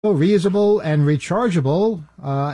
reusable and rechargeable.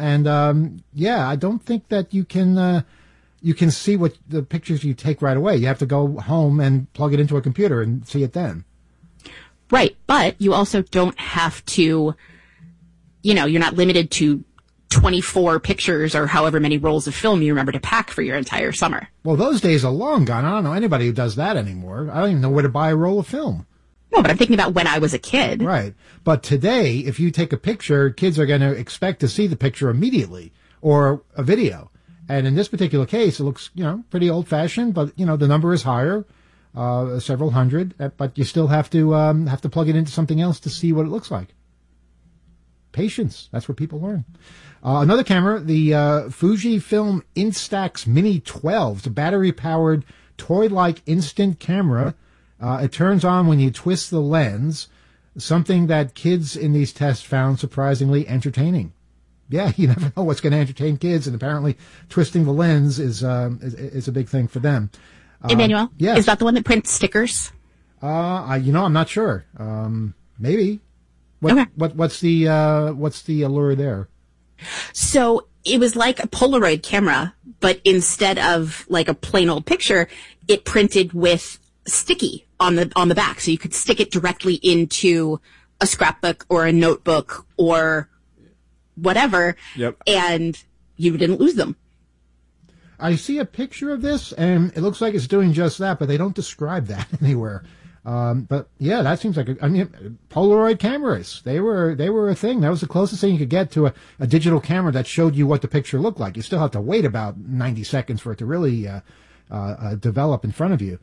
I don't think that you can see what the pictures you take right away. You have to go home and plug it into a computer and see it then. Right. But you also don't have to, you're not limited to 24 pictures or however many rolls of film you remember to pack for your entire summer. Well, those days are long gone. I don't know anybody who does that anymore. I don't even know where to buy a roll of film. No, but I'm thinking about when I was a kid. Right. But today, if you take a picture, kids are going to expect to see the picture immediately or a video. And in this particular case, it looks, pretty old-fashioned, but, the number is higher, several hundred, but you still have to plug it into something else to see what it looks like. Patience. That's what people learn. Another camera, the Fujifilm Instax Mini 12. It's a battery-powered, toy-like instant camera. It turns on when you twist the lens, something that kids in these tests found surprisingly entertaining. Yeah, you never know what's going to entertain kids, and apparently twisting the lens is a big thing for them. Emmanuel, yes. Is that the one that prints stickers? I'm not sure. Maybe. Okay. What's the allure there? So it was like a Polaroid camera, but instead of like a plain old picture, it printed with sticky on the back, so you could stick it directly into a scrapbook or a notebook or whatever. Yep. And you didn't lose them. I see a picture of this, and it looks like it's doing just that, but they don't describe that anywhere. But yeah, that seems like Polaroid cameras. They were a thing. That was the closest thing you could get to a digital camera that showed you what the picture looked like. You still have to wait about 90 seconds for it to really develop in front of you.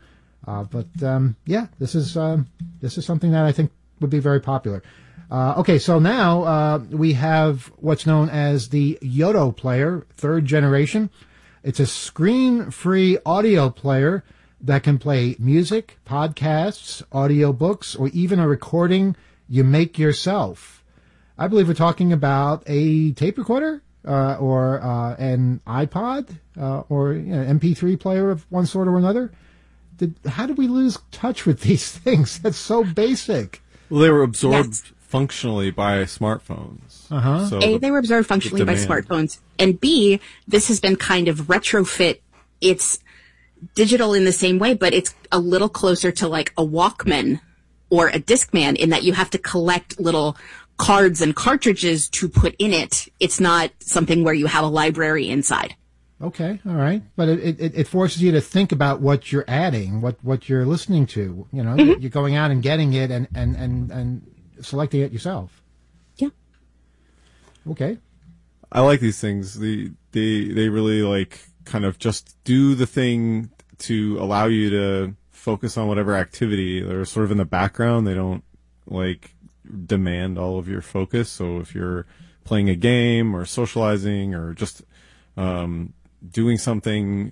This is something that I think would be very popular. Okay, so now we have what's known as the Yoto player, third generation. It's a screen-free audio player that can play music, podcasts, audiobooks, or even a recording you make yourself. I believe we're talking about a tape recorder or an iPod or MP3 player of one sort or another. How did we lose touch with these things? That's so basic. Well, they were absorbed functionally by smartphones. Uh-huh. So A, they were absorbed functionally by smartphones. And B, this has been kind of retrofit. It's digital in the same way, but it's a little closer to like a Walkman or a Discman in that you have to collect little cards and cartridges to put in it. It's not something where you have a library inside. Okay, all right. But it forces you to think about what you're adding, what you're listening to. You're going out and getting it and selecting it yourself. Yeah. Okay. I like these things. They really like kind of just do the thing to allow you to focus on whatever activity. They're sort of in the background. They don't like demand all of your focus. So if you're playing a game or socializing or just doing something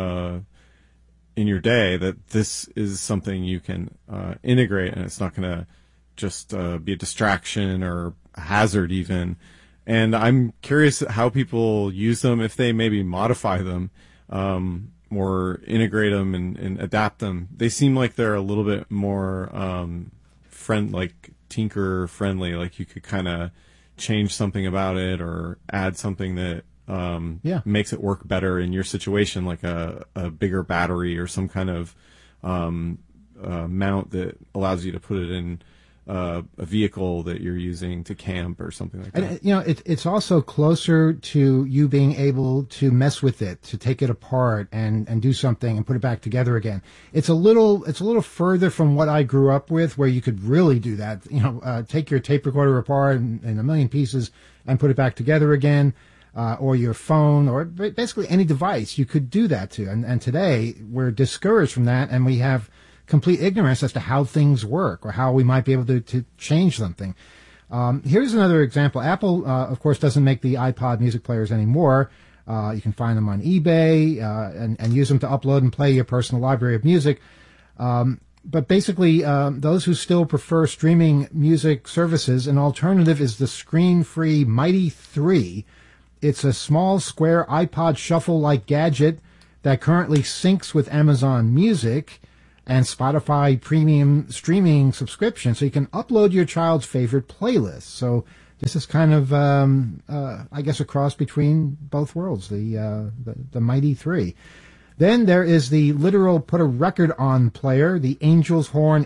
in your day, that this is something you can integrate, and it's not going to just be a distraction or a hazard even. And I'm curious how people use them, if they maybe modify them or integrate them and adapt them. They seem like they're a little bit more like tinker friendly, like you could kind of change something about it or add something that makes it work better in your situation, like a bigger battery or some kind of mount that allows you to put it in a vehicle that you're using to camp or something like that. And, it's also closer to you being able to mess with it, to take it apart and do something and put it back together again. It's a little further from what I grew up with, where you could really do that. Take your tape recorder apart in a million pieces and put it back together again. Or your phone, or basically any device you could do that to. And today we're discouraged from that, and we have complete ignorance as to how things work or how we might be able to change something. Here's another example. Apple, of course, doesn't make the iPod music players anymore. You can find them on eBay and use them to upload and play your personal library of music. But basically, those who still prefer streaming music services, an alternative is the screen-free Mighty 3. It's a small, square iPod Shuffle-like gadget that currently syncs with Amazon Music and Spotify premium streaming subscription, so you can upload your child's favorite playlists. So This is kind of, I guess, a cross between both worlds, the Mighty 3. Then there is the literal put a record on player, the Angel's Horn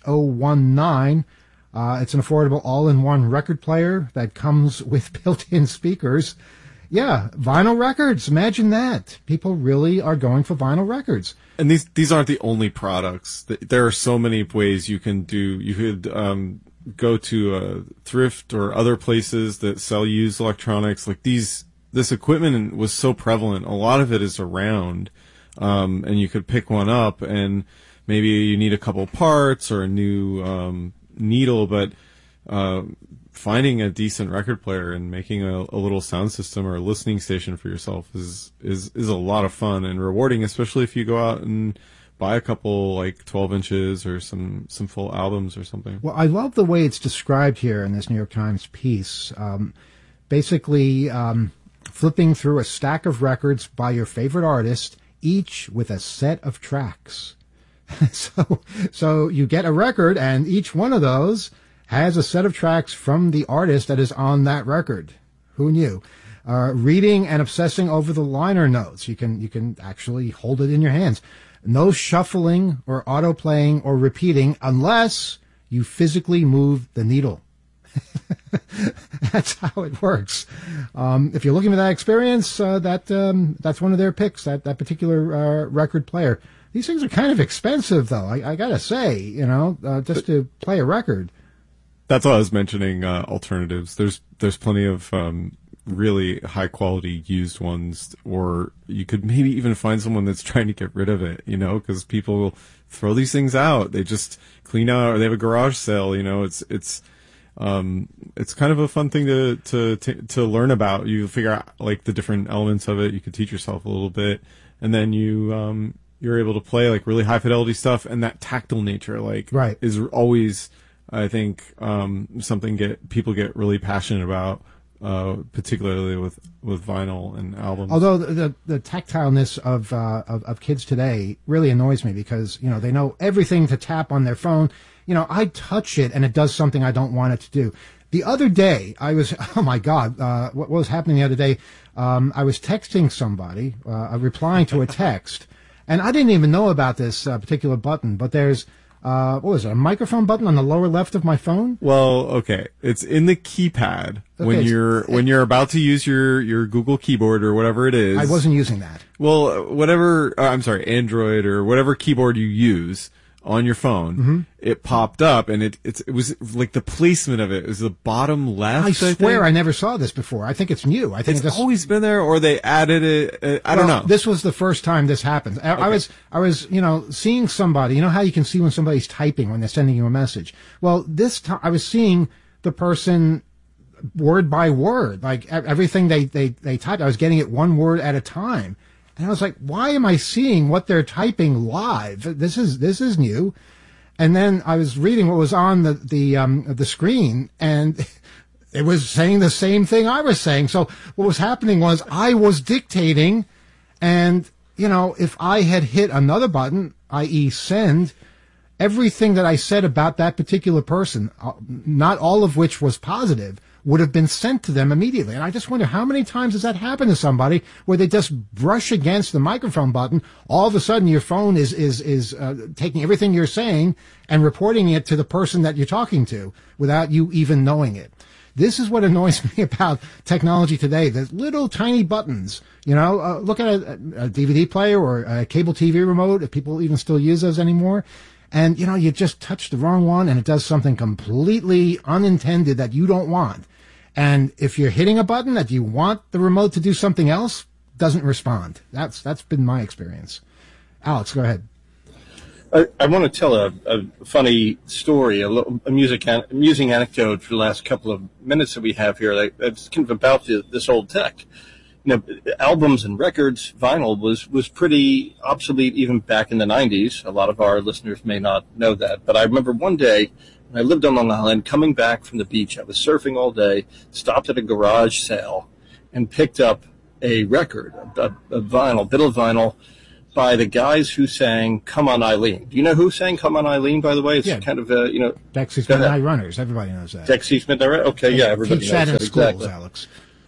H019. It's an affordable all-in-one record player that comes with built-in speakers. Yeah, vinyl records. Imagine that. People really are going for vinyl records. And these aren't the only products. There are so many ways you can do. You could go to a thrift or other places that sell used electronics. Like this equipment was so prevalent. A lot of it is around, and you could pick one up, and maybe you need a couple parts or a new needle, but finding a decent record player and making a little sound system or a listening station for yourself is a lot of fun and rewarding, especially if you go out and buy a couple like 12 inches or some full albums or something. Well, I love the way it's described here in this New York Times piece. Basically, flipping through a stack of records by your favorite artist, each with a set of tracks. So you get a record, and each one of those has a set of tracks from the artist that is on that record. Who knew? Reading and obsessing over the liner notes. You can actually hold it in your hands. No shuffling or auto-playing or repeating unless you physically move the needle. That's how it works. If you're looking for that experience, that's one of their picks, that particular record player. These things are kind of expensive, though. I gotta say, just to play a record. That's why I was mentioning alternatives. There's plenty of really high quality used ones, or you could maybe even find someone that's trying to get rid of it, because people throw these things out. They just clean out, or they have a garage sale. It's kind of a fun thing to learn about. You figure out like the different elements of it. You could teach yourself a little bit, and then you're able to play like really high fidelity stuff, and that tactile nature right. is always, I think, something people get really passionate about, particularly with vinyl and albums. Although the tactileness of kids today really annoys me, because they know everything to tap on their phone. I touch it and it does something I don't want it to do. The other day, I was, oh my God, what was happening the other day? I was texting somebody, replying to a text, and I didn't even know about this particular button, but there's, what was it, a microphone button on the lower left of my phone? Well, okay. It's in the keypad when you're about to use your Google keyboard or whatever it is. I wasn't using that. Well, whatever, Android or whatever keyboard you use on your phone, it popped up, and it was like the placement of it was the bottom left. I swear I never saw this before. I think it's new. I think it's always been there, or they added it. I don't know. This was the first time this happened. I was seeing somebody. You know how you can see when somebody's typing when they're sending you a message. Well, this time I was seeing the person word by word, like everything they typed. I was getting it one word at a time. And I was like, why am I seeing what they're typing live? This is new. And then I was reading what was on the screen, and it was saying the same thing I was saying. So what was happening was I was dictating, and, if I had hit another button, i.e. send, everything that I said about that particular person, not all of which was positive, would have been sent to them immediately. And I just wonder, how many times does that happen to somebody where they just brush against the microphone button? All of a sudden your phone is taking everything you're saying and reporting it to the person that you're talking to without you even knowing it. This is what annoys me about technology today. There's little tiny buttons, look at a DVD player or a cable TV remote, if people even still use those anymore. And, you just touch the wrong one and it does something completely unintended that you don't want. And if you're hitting a button that you want the remote to do something else, doesn't respond. That's been my experience. Alex, go ahead. I want to tell a funny story, amusing anecdote for the last couple of minutes that we have here. That's kind of about this old tech. Albums and records, vinyl was pretty obsolete even back in the 90s. A lot of our listeners may not know that. But I remember one day, I lived on Long Island, coming back from the beach. I was surfing all day, stopped at a garage sale, and picked up a record, a vinyl, bit of vinyl, by the guys who sang "Come On Eileen." Do you know who sang "Come On Eileen"? By the way, it's kind of Dexys Midnight Runners. Everybody knows that. Dexys Midnight Runners. Okay, yeah, everybody teach knows that in that. schools, Exactly. Alex.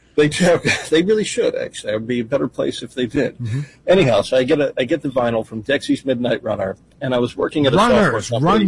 They really should, actually. It would be a better place if they did. Mm-hmm. Anyhow, so I get the vinyl from Dexys Midnight Runner, and I was working at a software company.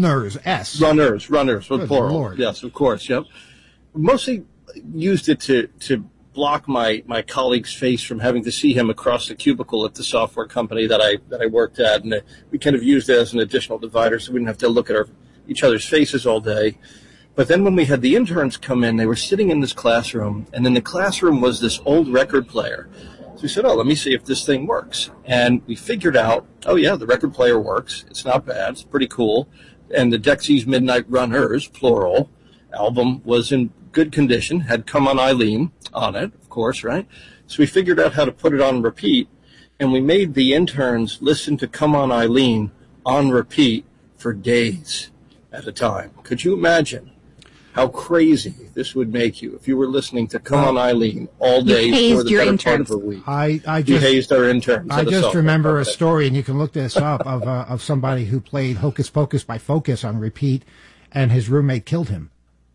Runners with plural. Lord. Yes, of course. Yep. Mostly used it to block my colleague's face from having to see him across the cubicle at the software company that I worked at, and we kind of used it as an additional divider, so we didn't have to look at each other's faces all day. But then when we had the interns come in, they were sitting in this classroom, and in the classroom was this old record player. So we said, let me see if this thing works. And we figured out, the record player works. It's not bad. It's pretty cool. And the Dexys Midnight Runners, plural, album was in good condition, had Come On Eileen on it, of course, right? So we figured out how to put it on repeat, and we made the interns listen to Come On Eileen on repeat for days at a time. Could you imagine how crazy this would make you if you were listening to Come On Eileen all day for the better part of a week? You hazed our interns. I just remember a story, and you can look this up, of somebody who played Hocus Pocus by Focus on repeat, and his roommate killed him.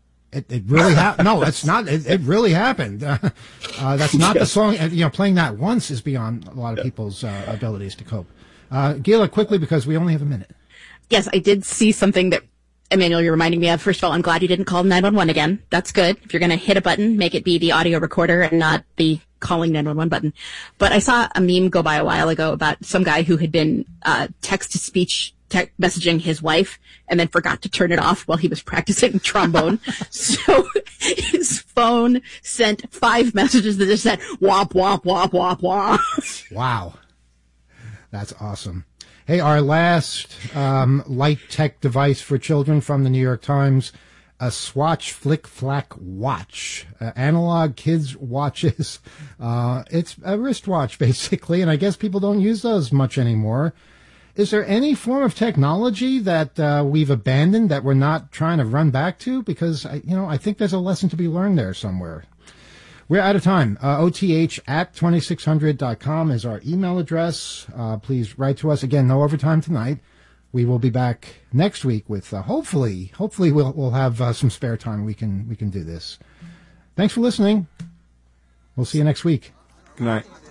It really happened. No, that's not. It really happened. That's not the song. Playing that once is beyond a lot of people's abilities to cope. Gila, quickly, because we only have a minute. Yes, I did see something that, Emmanuel, you're reminding me of. First of all, I'm glad you didn't call 911 again. That's good. If you're going to hit a button, make it be the audio recorder and not the calling 911 button. But I saw a meme go by a while ago about some guy who had been text-to-speech messaging his wife and then forgot to turn it off while he was practicing trombone. So his phone sent 5 messages that just said, womp, womp, womp, womp, womp. Wow. That's awesome. Hey, our last light tech device for children from the New York Times, a Swatch Flick Flack watch, analog kids watches. It's a wristwatch, basically, and I guess people don't use those much anymore. Is there any form of technology that we've abandoned that we're not trying to run back to? Because, I think there's a lesson to be learned there somewhere. We're out of time. OTH@2600.com is our email address. Please write to us. Again, no overtime tonight. We will be back next week with, hopefully we'll have some spare time. We can do this. Thanks for listening. We'll see you next week. Good night.